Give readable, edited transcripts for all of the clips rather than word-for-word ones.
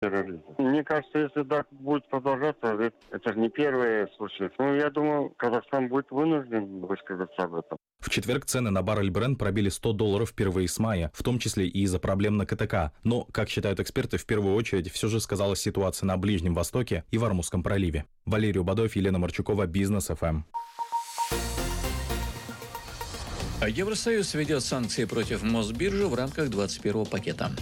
терроризм. Мне кажется, если так будет продолжаться, это же не первый случай. Я думаю, Казахстан будет вынужден высказаться об этом. В четверг цены на баррель Brent пробили $100 впервые с мая, в том числе и из-за проблем на КТК. Но, как считают эксперты, в первую очередь все же сказалась ситуация на Ближнем Востоке и в Ормузском проливе. Валерий Убадов, Елена Марчукова, Бизнес ФМ. Евросоюз введет санкции против Мосбиржи в рамках 21-го пакета.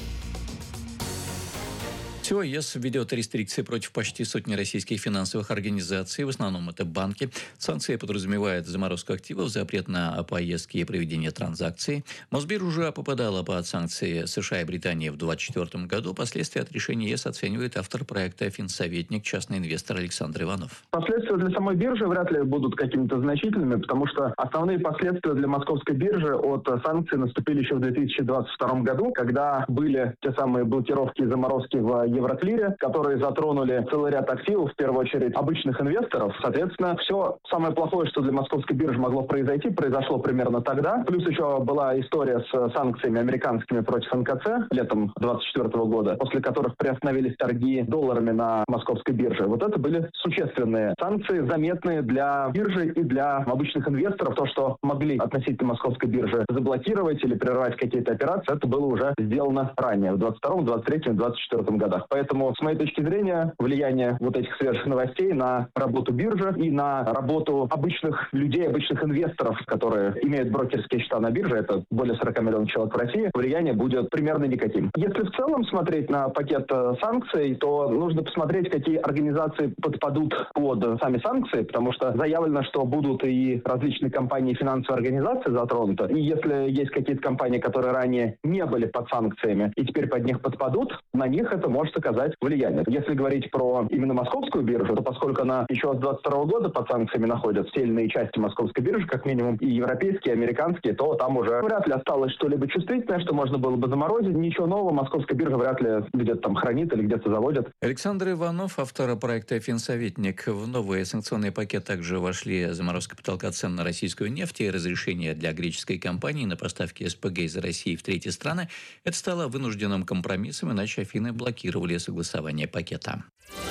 Всего ЕС введет рестрикции против почти сотни российских финансовых организаций, в основном это банки. Санкции подразумевают заморозку активов, запрет на поездки и проведение транзакций. Мосбиржа уже попадала под санкции США и Британии в 2024 году. Последствия от решения ЕС оценивает автор проекта «Финсоветник», частный инвестор Александр Иванов. Последствия для самой биржи вряд ли будут какими-то значительными, потому что основные последствия для московской биржи от санкций наступили еще в 2022 году, когда были те самые блокировки и заморозки в Евроклире, которые затронули целый ряд активов, в первую очередь обычных инвесторов. Соответственно, все самое плохое, что для московской биржи могло произойти, произошло примерно тогда. Плюс еще была история с санкциями американскими против НКЦ летом 2024 года, после которых приостановились торги долларами на московской бирже. Вот это были существенные санкции, заметные для биржи и для обычных инвесторов. То, что могли относительно московской биржи заблокировать или прервать какие-то операции, это было уже сделано ранее, в 2022, 2023, 2024 годах. Поэтому, с моей точки зрения, влияние вот этих свежих новостей на работу биржи и на работу обычных людей, обычных инвесторов, которые имеют брокерские счета на бирже, это более 40 миллионов человек в России, влияние будет примерно никаким. Если в целом смотреть на пакет санкций, то нужно посмотреть, какие организации подпадут под сами санкции, потому что заявлено, что будут и различные компании, финансовые организации затронуты. И если есть какие-то компании, которые ранее не были под санкциями и теперь под них подпадут, на них это может оказать влияние. Если говорить про именно московскую биржу, то поскольку она еще с 2022 года под санкциями находится, все или иные части московской биржи, как минимум и европейские, и американские, то там уже вряд ли осталось что-либо чувствительное, что можно было бы заморозить. Ничего нового московская биржа вряд ли где-то там хранит или где-то заводит. Александр Иванов, автор проекта «Финсоветник». В новый санкционный пакет также вошли заморозка потолка цен на российскую нефть и разрешение для греческой компании на поставки СПГ из России в третьи страны. Это стало вынужденным компромиссом, иначе Афины блокировали согласование пакета.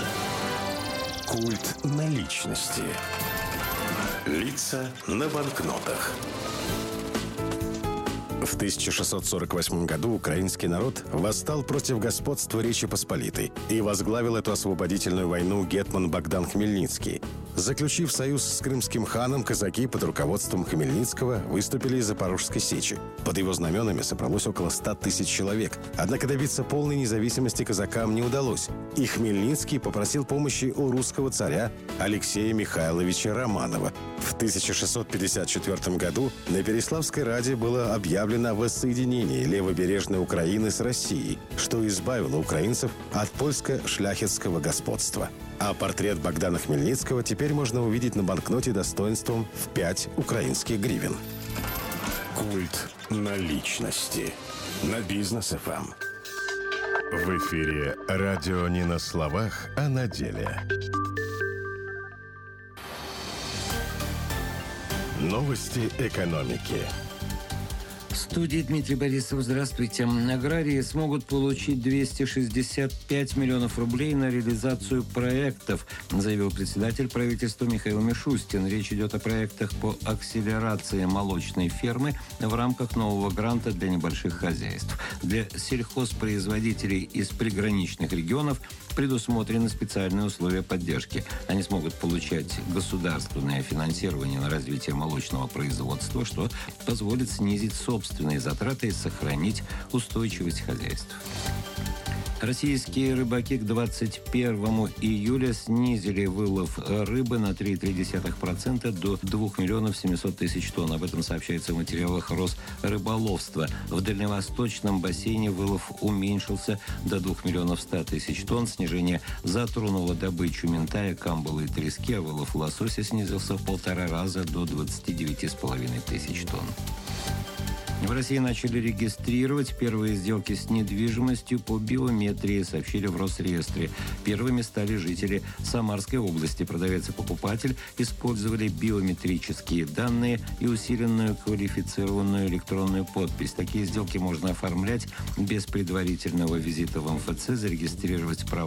Культ наличности. Лица на банкнотах. В 1648 году украинский народ восстал против господства Речи Посполитой и возглавил эту освободительную войну гетман Богдан Хмельницкий. Заключив союз с крымским ханом, казаки под руководством Хмельницкого выступили из Запорожской сечи. Под его знаменами собралось около 100 тысяч человек. Однако добиться полной независимости казакам не удалось. И Хмельницкий попросил помощи у русского царя Алексея Михайловича Романова. В 1654 году на Переславской Раде было объявлено о воссоединении левобережной Украины с Россией, что избавило украинцев от польско-шляхетского господства. А портрет Богдана Хмельницкого теперь можно увидеть на банкноте достоинством в 5 украинских гривен. Культ наличности на Бизнес ФМ. В эфире радио не на словах, а на деле. Новости экономики. В студии Дмитрий Борисов. Здравствуйте. Аграрии смогут получить 265 миллионов рублей на реализацию проектов, заявил председатель правительства Михаил Мишустин. Речь идет о проектах по акселерации молочной фермы в рамках нового гранта для небольших хозяйств. Для сельхозпроизводителей из приграничных регионов предусмотрены специальные условия поддержки. Они смогут получать государственное финансирование на развитие молочного производства, что позволит снизить собственные затраты и сохранить устойчивость хозяйств. Российские рыбаки к 21 июля снизили вылов рыбы на 3,3% до 2 миллионов 700 тысяч тонн. Об этом сообщается в материалах Росрыболовства. В дальневосточном бассейне вылов уменьшился до 2 миллионов 100 тысяч тонн. Снижение затронуло добычу минтая, камбалы и трески, а вылов лосося снизился в 1,5 раза до 29,5 тысяч тонн. В России начали регистрировать первые сделки с недвижимостью по биометрии, сообщили в Росреестре. Первыми стали жители Самарской области. Продавец и покупатель использовали биометрические данные и усиленную квалифицированную электронную подпись. Такие сделки можно оформлять без предварительного визита в МФЦ, зарегистрировать права